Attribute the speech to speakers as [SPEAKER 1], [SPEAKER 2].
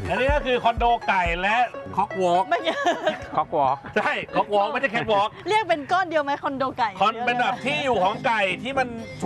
[SPEAKER 1] อันนี้ก็คือคอนโดไก่และคอกวอล์ก
[SPEAKER 2] ไม่ใช่
[SPEAKER 3] คอกวอล์ก
[SPEAKER 1] ใช่คอกวอล์กไม่ใช่แคทวอล์ก
[SPEAKER 2] เรียกเป็นก้อนเดียวไหมคอนโดไก่
[SPEAKER 1] เป็นแบบที่อยู่ของไก่ที่มัน